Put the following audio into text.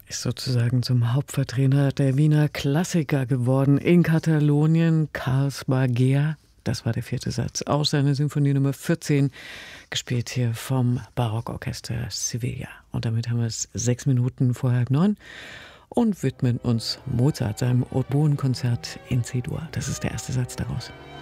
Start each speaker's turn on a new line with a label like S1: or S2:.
S1: ist sozusagen zum Hauptvertreter der Wiener Klassiker geworden. In Katalonien, Carles Baguer, das war der 4. Satz aus seiner Symphonie Nummer 14, gespielt hier vom Barockorchester Sevilla. Und damit haben wir es 6 Minuten vor 8:30 und widmen uns Mozart, seinem Oboenkonzert in C-Dur. Das ist der erste Satz daraus.